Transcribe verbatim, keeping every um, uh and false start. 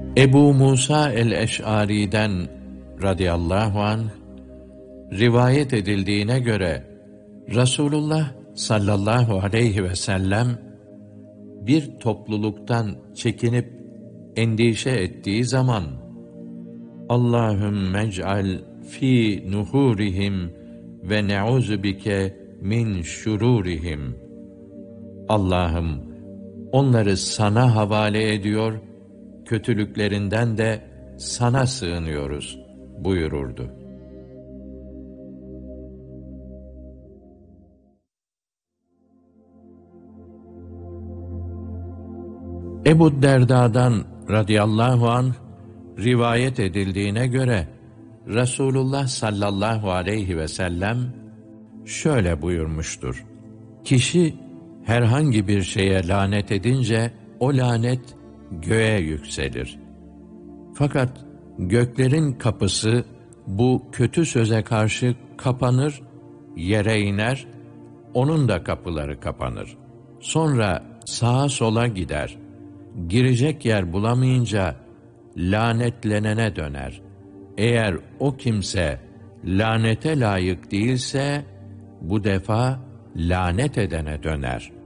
Ebu Musa el-Eş'ari'den radıyallahu anh rivayet edildiğine göre Resulullah sallallahu aleyhi ve sellem bir topluluktan çekinip endişe ettiği zaman Allahümme ec'al fi nuhurihim ve ne'uzu bike min şururihim. Allah'ım onları sana havale ediyor, kötülüklerinden de sana sığınıyoruz buyururdu. Ebu Derda'dan radıyallahu anh rivayet edildiğine göre Resulullah sallallahu aleyhi ve sellem şöyle buyurmuştur: Kişi herhangi bir şeye lanet edince o lanet göğe yükselir. Fakat göklerin kapısı bu kötü söze karşı kapanır, yere iner, onun da kapıları kapanır. Sonra sağa sola gider. Girecek yer bulamayınca lanetlenene döner. Eğer o kimse lanete layık değilse bu defa lanet edene döner.